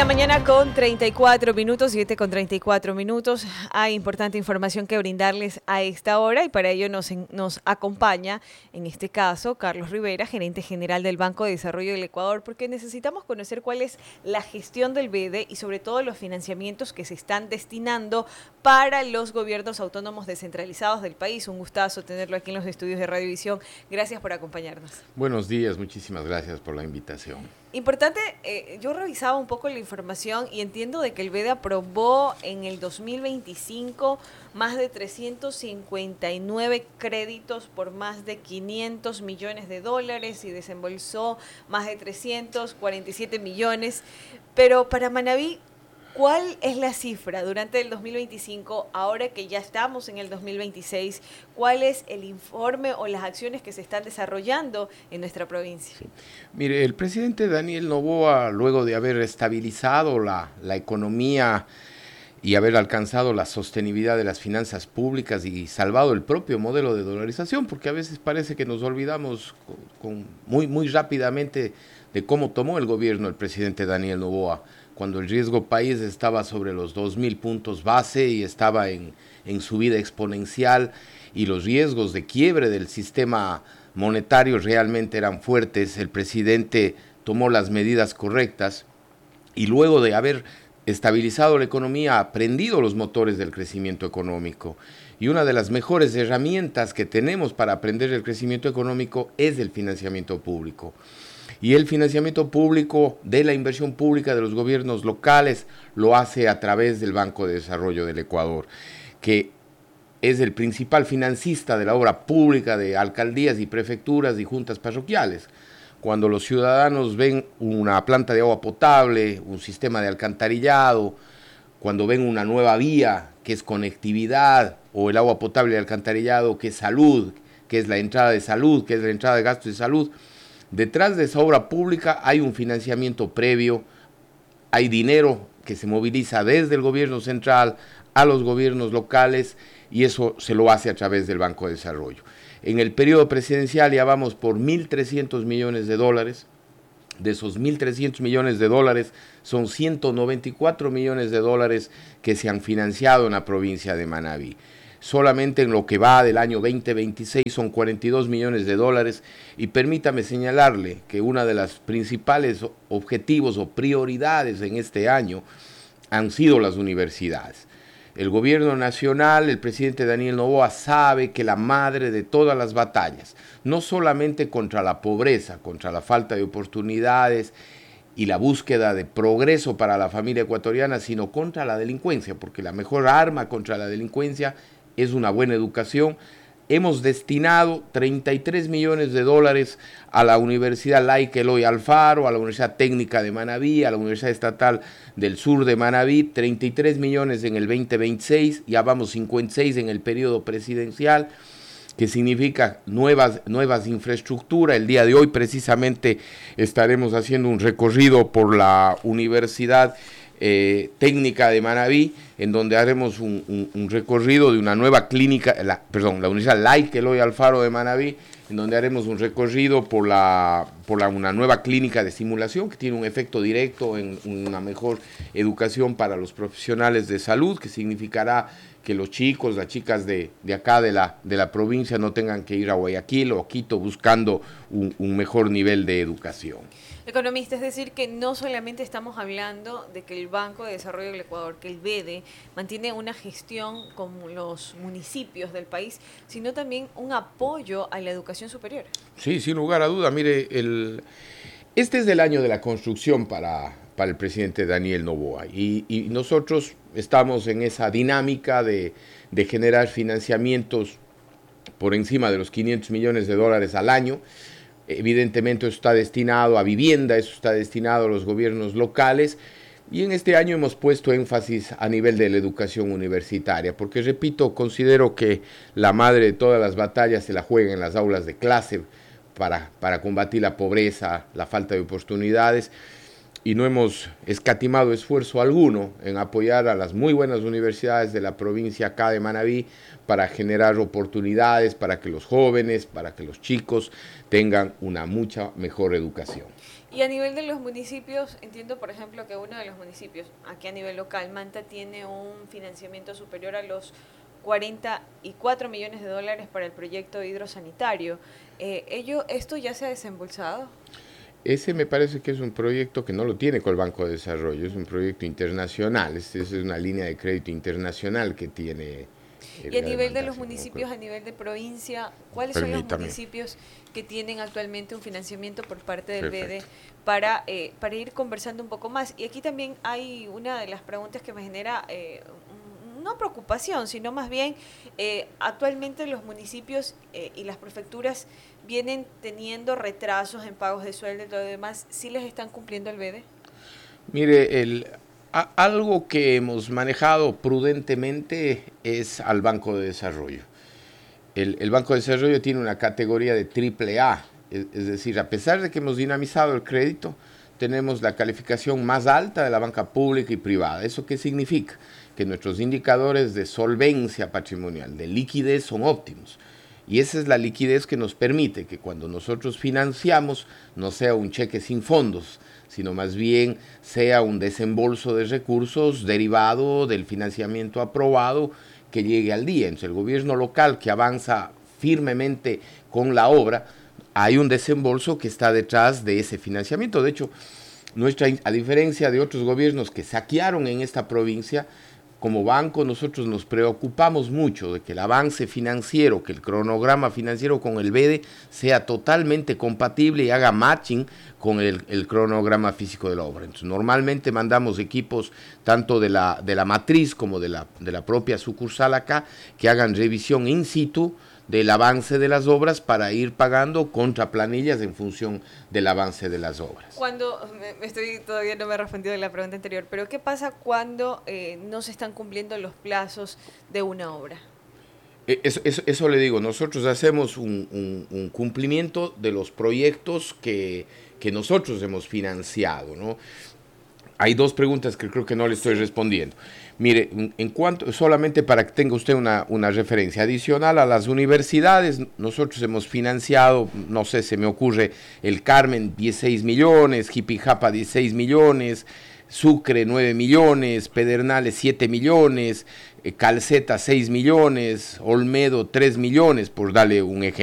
mañana con 34 minutos, 7 con 34 minutos. Hay importante información que brindarles a esta hora y para ello nos acompaña, en este caso, Carlos Rivera, gerente general del Banco de Desarrollo del Ecuador, porque necesitamos conocer cuál es la gestión del BEDE y sobre todo los financiamientos que se están destinando para los gobiernos autónomos descentralizados del país. Un gustazo tenerlo aquí en los estudios de Radiovisión. Gracias por acompañarnos. Buenos días, muchísimas gracias por la invitación. Importante, yo revisaba un poco la información y entiendo de que el BEDE aprobó en el 2025 más de 359 créditos por más de 500 millones de dólares y desembolsó más de 347 millones. Pero para Manabí, ¿cuál es la cifra durante el 2025, ahora que ya estamos en el 2026? ¿Cuál es el informe o las acciones que se están desarrollando en nuestra provincia? Sí. Mire, el presidente Daniel Noboa, luego de haber estabilizado la economía y haber alcanzado la sostenibilidad de las finanzas públicas y salvado el propio modelo de dolarización, porque a veces parece que nos olvidamos muy rápidamente de cómo tomó el gobierno el presidente Daniel Noboa, cuando el riesgo país estaba sobre los 2.000 puntos base y estaba en subida exponencial y los riesgos de quiebre del sistema monetario realmente eran fuertes. El presidente tomó las medidas correctas y luego de haber estabilizado la economía ha prendido los motores del crecimiento económico. Y una de las mejores herramientas que tenemos para aprender el crecimiento económico es el financiamiento público. Y el financiamiento público de la inversión pública de los gobiernos locales lo hace a través del Banco de Desarrollo del Ecuador, que es el principal financista de la obra pública de alcaldías y prefecturas y juntas parroquiales. Cuando los ciudadanos ven una planta de agua potable, un sistema de alcantarillado, cuando ven una nueva vía que es conectividad, o el agua potable y alcantarillado que es salud, que es la entrada de salud, que es la entrada de gastos de salud, detrás de esa obra pública hay un financiamiento previo, hay dinero que se moviliza desde el gobierno central a los gobiernos locales y eso se lo hace a través del Banco de Desarrollo. En el periodo presidencial ya vamos por 1.300 millones de dólares. De esos 1.300 millones de dólares son 194 millones de dólares que se han financiado en la provincia de Manabí. Solamente en lo que va del año 2026 son 42 millones de dólares y permítame señalarle que una de las principales objetivos o prioridades en este año han sido las universidades. El gobierno nacional, el presidente Daniel Noboa sabe que la madre de todas las batallas, no solamente contra la pobreza, contra la falta de oportunidades y la búsqueda de progreso para la familia ecuatoriana, sino contra la delincuencia, porque la mejor arma contra la delincuencia es una buena educación. Hemos destinado 33 millones de dólares a la Universidad Laica Eloy Alfaro, a la Universidad Técnica de Manabí, a la Universidad Estatal del Sur de Manabí, 33 millones en el 2026, ya vamos 56 en el periodo presidencial, que significa nuevas infraestructuras. El día de hoy precisamente estaremos haciendo un recorrido por la Universidad Técnica de Manabí, en donde haremos un recorrido de una nueva clínica, la Universidad Laica Eloy Alfaro de Manabí, en donde haremos un recorrido por una nueva clínica de simulación que tiene un efecto directo en una mejor educación para los profesionales de salud, que significará que los chicos, las chicas de acá de la provincia no tengan que ir a Guayaquil o a Quito buscando un mejor nivel de educación. Economista, es decir, que no solamente estamos hablando de que el Banco de Desarrollo del Ecuador, que el BEDE, mantiene una gestión con los municipios del país, sino también un apoyo a la educación superior. Sí, sin lugar a duda. Mire, este es el año de la construcción para el presidente Daniel Noboa y nosotros estamos en esa dinámica de generar financiamientos por encima de los 500 millones de dólares al año. Evidentemente eso está destinado a vivienda, eso está destinado a los gobiernos locales y en este año hemos puesto énfasis a nivel de la educación universitaria, porque repito, considero que la madre de todas las batallas se la juega en las aulas de clase para combatir la pobreza, la falta de oportunidades y no hemos escatimado esfuerzo alguno en apoyar a las muy buenas universidades de la provincia acá de Manabí para generar oportunidades para que los jóvenes, para que los chicos tengan una mucha mejor educación. Y a nivel de los municipios, entiendo por ejemplo que uno de los municipios, aquí a nivel local, Manta tiene un financiamiento superior a los 44 millones de dólares para el proyecto hidrosanitario. ¿Esto ya se ha desembolsado? Ese me parece que es un proyecto que no lo tiene con el Banco de Desarrollo, es un proyecto internacional, es una línea de crédito internacional que tiene. Y a nivel de los municipios, a nivel de provincia, ¿cuáles son los municipios que tienen actualmente un financiamiento por parte del BEDE para ir conversando un poco más? Y aquí también hay una de las preguntas que me genera no preocupación, sino más bien actualmente los municipios y las prefecturas vienen teniendo retrasos en pagos de sueldo y todo lo demás. ¿Sí les están cumpliendo el BEDE? Mire, algo que hemos manejado prudentemente es al Banco de Desarrollo. El Banco de Desarrollo tiene una categoría de AAA, es decir, a pesar de que hemos dinamizado el crédito, tenemos la calificación más alta de la banca pública y privada. ¿Eso qué significa? Que nuestros indicadores de solvencia patrimonial, de liquidez, son óptimos. Y esa es la liquidez que nos permite que cuando nosotros financiamos no sea un cheque sin fondos, sino más bien sea un desembolso de recursos derivado del financiamiento aprobado que llegue al día. Entonces el gobierno local que avanza firmemente con la obra, hay un desembolso que está detrás de ese financiamiento. De hecho, a diferencia de otros gobiernos que saquearon en esta provincia, como banco nosotros nos preocupamos mucho de que el avance financiero, que el cronograma financiero con el BEDE sea totalmente compatible y haga matching con el cronograma físico de la obra. Entonces, normalmente mandamos equipos tanto de la matriz como de la propia sucursal acá, que hagan revisión in situ del avance de las obras para ir pagando contra planillas en función del avance de las obras. Todavía no me he respondido de la pregunta anterior, pero ¿qué pasa cuando no se están cumpliendo los plazos de una obra? Eso le digo, nosotros hacemos un cumplimiento de los proyectos que nosotros hemos financiado, ¿no? Hay dos preguntas que creo que no le estoy respondiendo. Mire, solamente para que tenga usted una referencia adicional a las universidades, nosotros hemos financiado, no sé, se me ocurre el Carmen 16 millones, Jipijapa 16 millones, Sucre 9 millones, Pedernales 7 millones, Calceta 6 millones, Olmedo 3 millones, por darle un ejemplo.